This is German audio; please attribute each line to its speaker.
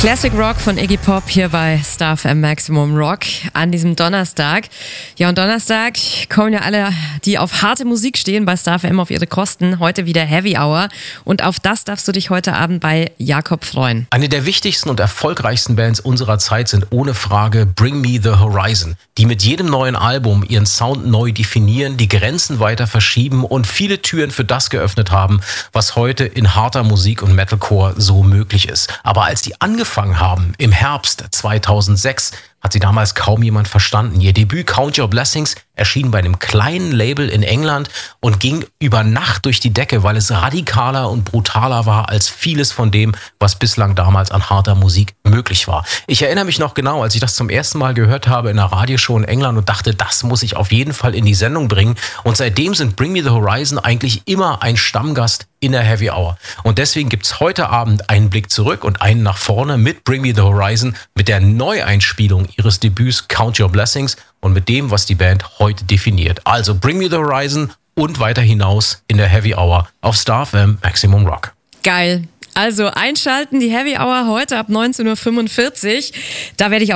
Speaker 1: Classic Rock von Iggy Pop hier bei Star FM Maximum Rock an diesem Donnerstag. Ja, und Donnerstag kommen ja alle, die auf harte Musik stehen, bei Star FM auf ihre Kosten. Heute wieder Heavy Hour. Und auf das darfst du dich heute Abend bei Jakob freuen.
Speaker 2: Eine der wichtigsten und erfolgreichsten Bands unserer Zeit sind ohne Frage Bring Me The Horizon, die mit jedem neuen Album ihren Sound neu definieren, die Grenzen weiter verschieben und viele Türen für das geöffnet haben, was heute in harter Musik und Metalcore so möglich ist. Aber als die angefangen haben, im Herbst 2006, hat sie damals kaum jemand verstanden. Ihr Debüt Count Your Blessings erschien bei einem kleinen Label in England und ging über Nacht durch die Decke, weil es radikaler und brutaler war als vieles von dem, was bislang damals an harter Musik möglich war. Ich erinnere mich noch genau, als ich das zum ersten Mal gehört habe in einer Radioshow in England und dachte, das muss ich auf jeden Fall in die Sendung bringen. Und seitdem sind Bring Me The Horizon eigentlich immer ein Stammgast in der Heavy Hour. Und deswegen gibt's heute Abend einen Blick zurück und einen nach vorne mit Bring Me The Horizon, mit der Neueinspielung ihres Debüts Count Your Blessings und mit dem, was die Band heute definiert. Also Bring Me The Horizon und weiter hinaus in der Heavy Hour auf Star FM Maximum Rock.
Speaker 1: Geil. Also einschalten, die Heavy Hour heute ab 19.45 Uhr. Da werde ich